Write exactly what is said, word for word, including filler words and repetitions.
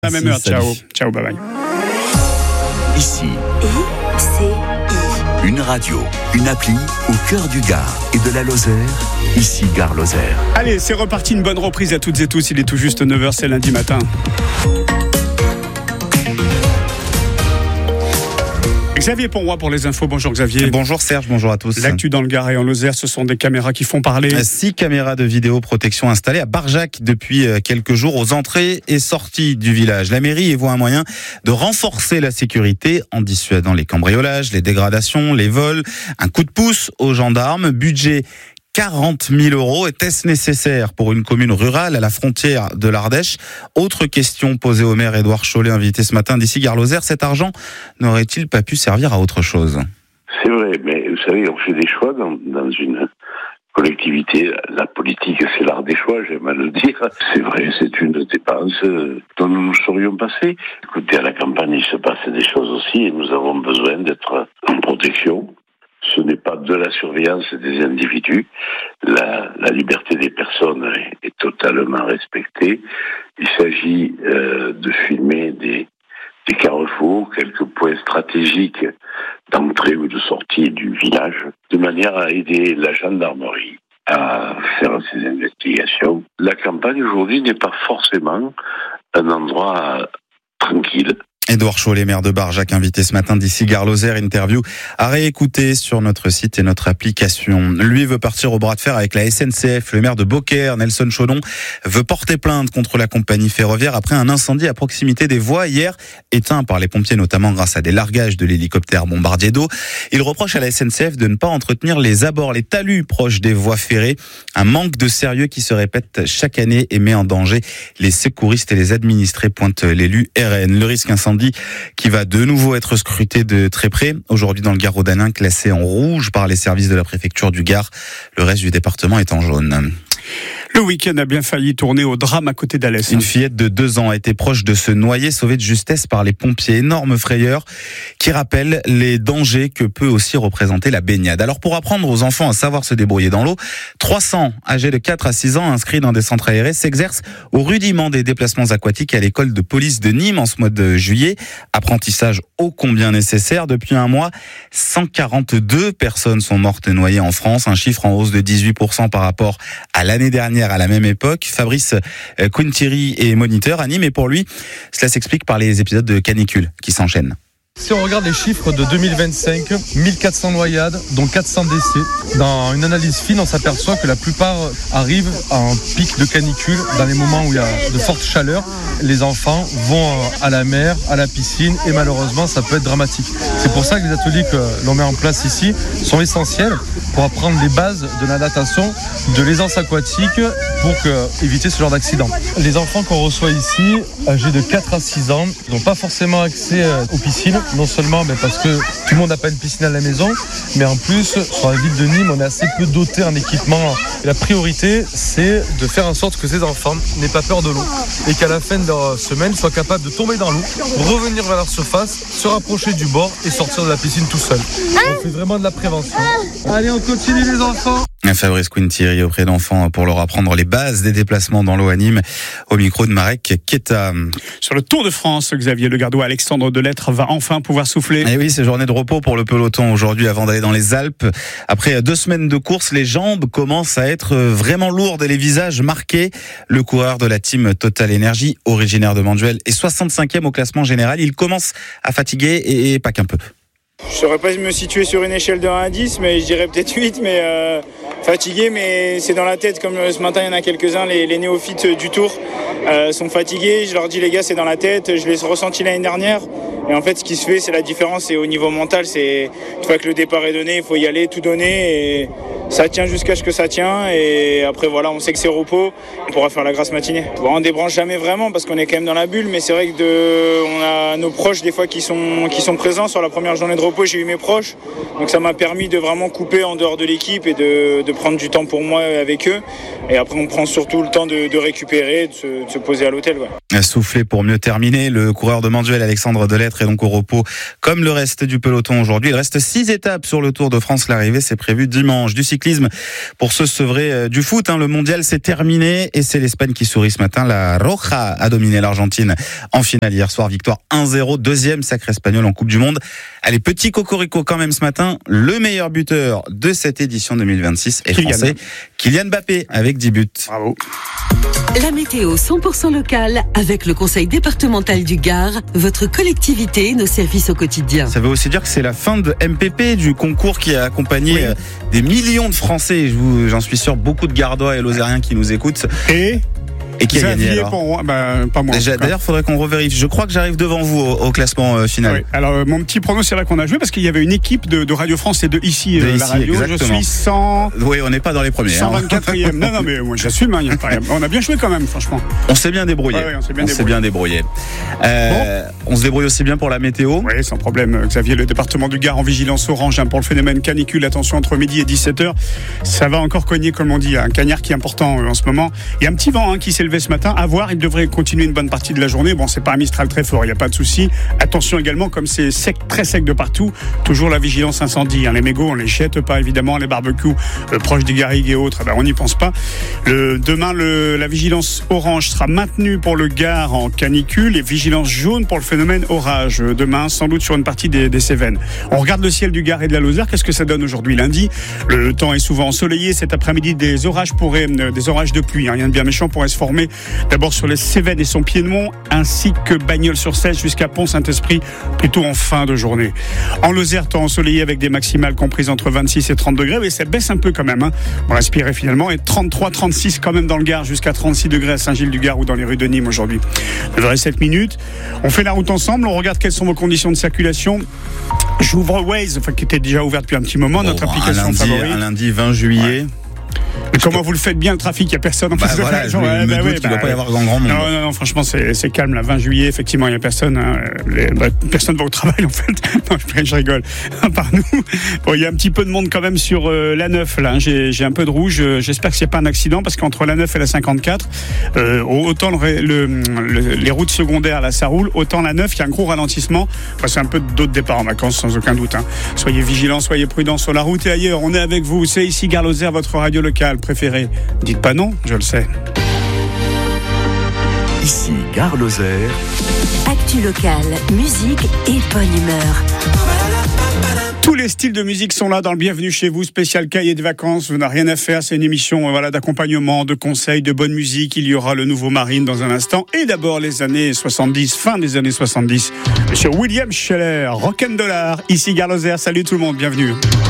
À la même heure, ciao, ciao, bye bye. Ici, I C I. une radio, une appli au cœur du Gard et de la Lozère. Ici, Gare Lozère. Allez, c'est reparti, une bonne reprise à toutes et tous. Il est tout juste neuf heures, c'est lundi matin. Xavier Ponroy pour les infos. Bonjour Xavier. Bonjour Serge, bonjour à tous. L'actu dans le Gard et en Lozère, ce sont des caméras qui font parler. Six caméras de vidéoprotection installées à Barjac depuis quelques jours aux entrées et sorties du village. La mairie y voit un moyen de renforcer la sécurité en dissuadant les cambriolages, les dégradations, les vols. Un coup de pouce aux gendarmes. Budget quarante mille euros. Était-ce nécessaire pour une commune rurale à la frontière de l'Ardèche? Autre question posée au maire Édouard Chollet, invité ce matin d'ici Gare Lozère. Cet argent n'aurait-il pas pu servir à autre chose? C'est vrai, mais vous savez, on fait des choix dans, dans une collectivité. La politique, c'est l'art des choix, j'aime à le dire. C'est vrai, c'est une dépense dont nous nous serions passés. Écoutez, à la campagne, il se passe des choses aussi et nous avons besoin d'être en protection. Ce n'est pas de la surveillance des individus. La, la liberté des personnes est, est totalement respectée. Il s'agit euh, de filmer des, des carrefours, quelques points stratégiques d'entrée ou de sortie du village, de manière à aider la gendarmerie à faire ses investigations. La campagne aujourd'hui n'est pas forcément un endroit tranquille. Édouard Chollet, maire de Barjac, invité ce matin d'ici Gare Lozère. Interview à réécouter sur notre site et notre application. Lui veut partir au bras de fer avec la S N C F. Le maire de Beaucaire, Nelson Chaudon, veut porter plainte contre la compagnie ferroviaire après un incendie à proximité des voies hier, éteint par les pompiers notamment grâce à des largages de l'hélicoptère bombardier d'eau. Il reproche à la S N C F de ne pas entretenir les abords, les talus proches des voies ferrées. Un manque de sérieux qui se répète chaque année et met en danger les secouristes et les administrés, pointe l'élu R N. Le risque incendie qui va de nouveau être scruté de très près. Aujourd'hui dans le Gard rhodanien, classé en rouge par les services de la préfecture du Gard. Le reste du département est en jaune. Le week-end a bien failli tourner au drame à côté d'Alès. Une fillette de deux ans a été proche de se noyer, sauvée de justesse par les pompiers. Énorme frayeur qui rappelle les dangers que peut aussi représenter la baignade. Alors pour apprendre aux enfants à savoir se débrouiller dans l'eau, trois cents âgés de quatre à six ans inscrits dans des centres aérés s'exercent au rudiment des déplacements aquatiques à l'école de police de Nîmes en ce mois de juillet. Apprentissage ô combien nécessaire. Depuis un mois, cent quarante-deux personnes sont mortes noyées en France, un chiffre en hausse de dix-huit pour cent par rapport à l'année dernière à la même époque. Fabrice Quintiri est moniteur à Nîmes et pour lui, cela s'explique par les épisodes de canicule qui s'enchaînent. Si on regarde les chiffres de deux mille vingt-cinq, mille quatre cents noyades, dont quatre cents décès. Dans une analyse fine, on s'aperçoit que la plupart arrivent en pic de canicule, dans les moments où il y a de fortes chaleurs. Les enfants vont à la mer, à la piscine, et malheureusement, ça peut être dramatique. C'est pour ça que les ateliers que l'on met en place ici sont essentiels pour apprendre les bases de la natation, de l'aisance aquatique, pour que, éviter ce genre d'accident. Les enfants qu'on reçoit ici, âgés de quatre à six ans, n'ont pas forcément accès aux piscines. Non seulement mais parce que tout le monde n'a pas une piscine à la maison, mais en plus, sur la ville de Nîmes, on est assez peu doté en équipement. Et la priorité, c'est de faire en sorte que ces enfants n'aient pas peur de l'eau et qu'à la fin de leur semaine, soient capables de tomber dans l'eau, revenir vers leur surface, se rapprocher du bord et sortir de la piscine tout seul. On fait vraiment de la prévention. Allez, on continue les enfants. Fabrice Quintiri auprès d'enfants pour leur apprendre les bases des déplacements dans l'eau à Nîmes, au micro de Marek Keta. Sur le Tour de France, Xavier, le Gardois Alexandre Delettre va enfin pouvoir souffler. Et oui, c'est journée de repos pour le peloton aujourd'hui avant d'aller dans les Alpes. Après deux semaines de course, les jambes commencent à être vraiment lourdes et les visages marqués. Le coureur de la team Total Energy, originaire de Manduel, est soixante-cinquième au classement général. Il commence à fatiguer et pas qu'un peu. Je ne saurais pas me situer sur une échelle de un à dix, mais je dirais peut-être huit, mais euh, fatigué, mais c'est dans la tête. Comme ce matin, il y en a quelques-uns, les, les néophytes du Tour euh, sont fatigués. Je leur dis, les gars, c'est dans la tête. Je l'ai ressenti l'année dernière. Et en fait, ce qui se fait, c'est la différence. C'est au niveau mental. C'est une fois que le départ est donné, il faut y aller, tout donner. Et ça tient jusqu'à ce que ça tient. Et après, voilà, on sait que c'est repos. On pourra faire la grasse matinée. Bon, on ne débranche jamais vraiment parce qu'on est quand même dans la bulle. Mais c'est vrai que de, on a nos proches, des fois, qui sont, qui sont présents sur la première journée de repos. repos, j'ai eu mes proches. Donc ça m'a permis de vraiment couper en dehors de l'équipe et de, de prendre du temps pour moi avec eux. Et après, on prend surtout le temps de, de récupérer, de se, de se poser à l'hôtel. Ouais. Souffler pour mieux terminer. Le coureur de Manduel, Alexandre Delettre, est donc au repos comme le reste du peloton aujourd'hui. Il reste six étapes sur le Tour de France. L'arrivée, c'est prévu dimanche. Du cyclisme pour se sevrer du foot. Hein. Le mondial, c'est terminé et c'est l'Espagne qui sourit ce matin. La Roja a dominé l'Argentine en finale hier soir. Victoire un zéro. Deuxième sacre espagnol en Coupe du Monde. Allez, petit cocorico quand même ce matin. Le meilleur buteur de cette édition deux mille vingt-six est Kylian. français. Kylian Mbappé avec dix buts. Bravo. La météo cent pour cent locale avec le Conseil départemental du Gard, votre collectivité et nos services au quotidien. Ça veut aussi dire que c'est la fin de M P P, du concours qui a accompagné Oui. des millions de Français. Je vous, j'en suis sûr, beaucoup de Gardois et Lozériens qui nous écoutent. Et Et qui a gagné Xavier alors pour moi, bah, pas moi. Déjà, en tout cas. D'ailleurs, il faudrait qu'on revérifie. Je crois que j'arrive devant vous au, au classement euh, final. Oui. Alors euh, mon petit prono, c'est vrai qu'on a joué parce qu'il y avait une équipe de, de Radio France et de ici, De euh, ici, la radio. Je exactement. suis cent... Oui, on n'est pas dans les premiers. cent hein. vingt-quatrième. Non, non, mais moi j'assume. Hein, y a pas... On a bien joué quand même, franchement. On s'est bien débrouillé. Ouais, ouais, on s'est bien on s'est débrouillé. bien débrouillé. Euh, On se débrouille aussi bien pour la météo. Oui, sans problème. Xavier, le département du Gard en vigilance orange hein, pour le phénomène canicule. Attention, entre midi et dix-sept heures, ça va encore cogner, comme on dit. Un cagnard qui est important euh, en ce moment. Il y a un petit vent hein, qui s'est levé ce matin. À voir, il devrait continuer une bonne partie de la journée. Bon, c'est pas un Mistral très fort, il n'y a pas de souci. Attention également, comme c'est sec, très sec de partout, toujours la vigilance incendie. Hein. Les mégots, on les jette pas évidemment. Les barbecues euh, proches des garrigues et autres, eh ben, on n'y pense pas. Le, demain, le, la vigilance orange sera maintenue pour le Gard en canicule et vigilance jaune pour le phénomène orage. Euh, Demain, sans doute sur une partie des, des Cévennes. On regarde le ciel du Gard et de la Lozère. Qu'est-ce que ça donne aujourd'hui, lundi? Le temps est souvent ensoleillé. Cet après-midi, des orages pourraient, euh, des orages de pluie. Hein. Rien de bien méchant pourrait se former. D'abord sur les Cévennes et son pied de mont, ainsi que Bagnols-sur-Cèze jusqu'à Pont-Saint-Esprit, plutôt en fin de journée. En Lozère, temps ensoleillé avec des maximales comprises entre vingt-six et trente degrés, mais ça baisse un peu quand même. Hein. On respirait finalement, et trente-trois trente-six quand même dans le Gard, jusqu'à trente-six degrés à Saint-Gilles-du-Gard ou dans les rues de Nîmes aujourd'hui. neuf heures sept minutes. On fait la route ensemble, on regarde quelles sont vos conditions de circulation. J'ouvre Waze, enfin, qui était déjà ouvert depuis un petit moment, Bon, notre un application lundi, favorite. un lundi vingt juillet. Mais comment vous le faites bien, le trafic? Il n'y a personne en Bah face de voilà, la je région. me, Ouais, me bah doute ouais, qu'il ne bah doit pas y ouais. avoir grand, grand monde. Non, non, non, franchement, c'est, c'est calme. Là, vingt juillet, effectivement, il n'y a personne. Hein. Les, bah, personne va au travail, en fait. Non, je, je rigole. À part nous. Bon, il y a un petit peu de monde quand même sur euh, la neuf, là. Hein. J'ai, j'ai un peu de rouge. J'espère que c'est pas un accident, parce qu'entre la neuf et la cinquante-quatre, euh, autant le, le, le, les routes secondaires, là, ça roule. Autant la neuf, il y a un gros ralentissement. Enfin, c'est un peu d'autres départs en vacances, sans aucun doute. Hein. Soyez vigilants, soyez prudents sur la route et ailleurs. On est avec vous. C'est ici Gare Lozère, votre radio locale préférée. Dites pas non, je le sais. Ici Gare Lozère. Actu locale, musique et bonne humeur. Tous les styles de musique sont là dans le Bienvenue chez vous, spécial cahier de vacances. Vous n'avez rien à faire, c'est une émission euh, voilà, d'accompagnement, de conseils, de bonne musique. Il y aura le nouveau Marine dans un instant. Et d'abord les années soixante-dix, fin des années soixante-dix. Monsieur William Scheller, Rock'n'Dollar, ici Gare Lozère. Salut tout le monde, bienvenue.